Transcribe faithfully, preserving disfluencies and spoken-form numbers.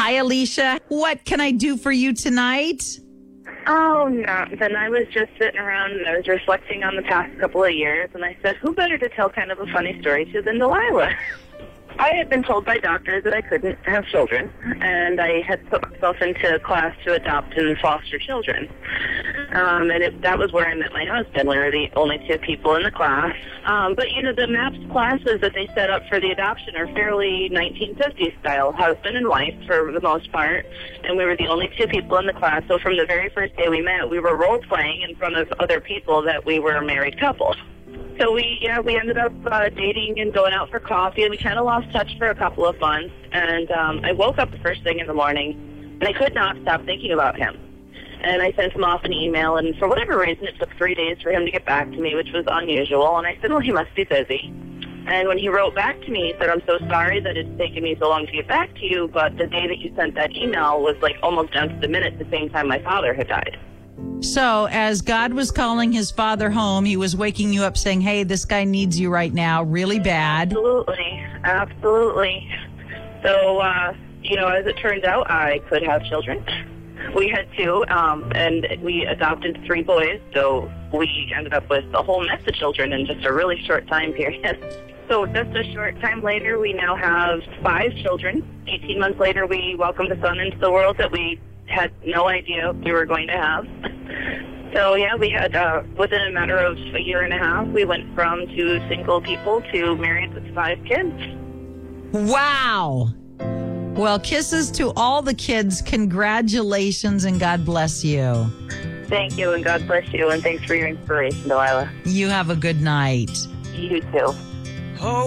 Hi, Alicia. What can I do for you tonight? Oh, nothing. I was just sitting around and I was reflecting on the past couple of years, and I said, who better to tell kind of a funny story to than Delilah? I had been told by doctors that I couldn't have children, and I had put myself into a class to adopt and foster children. Um, and it, that was where I met my husband. We were the only two people in the class. Um, but, you know, the MAPS classes that they set up for the adoption are fairly nineteen fifties style, husband and wife for the most part, and we were the only two people in the class. So from the very first day we met, we were role-playing in front of other people that we were a married couple. So we, yeah, we ended up uh, dating and going out for coffee, and we kind of lost touch for a couple of months. And um, I woke up the first thing in the morning, and I could not stop thinking about him. And I sent him off an email, and for whatever reason, it took three days for him to get back to me, which was unusual. And I said, well, he must be busy. And when he wrote back to me, he said, I'm so sorry that it's taken me so long to get back to you, but the day that you sent that email was like almost down to the minute the same time my father had died. So as God was calling his father home, he was waking you up saying, hey, this guy needs you right now really bad. Absolutely. Absolutely. So, uh, you know, as it turns out, I could have children. We had two, um, and we adopted three boys, so we ended up with a whole mess of children in just a really short time period. So just a short time later, we now have five children. eighteen months later, we welcomed a son into the world that we had no idea we were going to have. So, yeah, we had, uh, within a matter of a year and a half, we went from two single people to married with five kids. Wow. Well, kisses to all the kids. Congratulations, and God bless you. Thank you, and God bless you, and thanks for your inspiration, Delilah. You have a good night. You too.